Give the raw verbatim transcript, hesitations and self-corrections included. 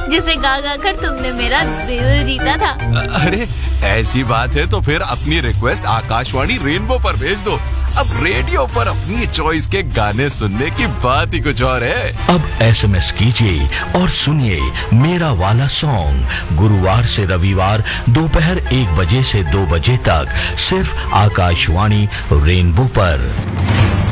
जिसे गा गा कर तुमने मेरा दिल जीता था। अरे ऐसी बात है तो फिर अपनी रिक्वेस्ट आकाशवाणी रेनबो पर भेज दो। अब रेडियो पर अपनी चॉइस के गाने सुनने की बात ही कुछ और है। अब एसएमएस कीजिए और सुनिए मेरा वाला सॉन्ग गुरुवार से रविवार दोपहर एक बजे से दो बजे तक सिर्फ आकाशवाणी रेनबो पर।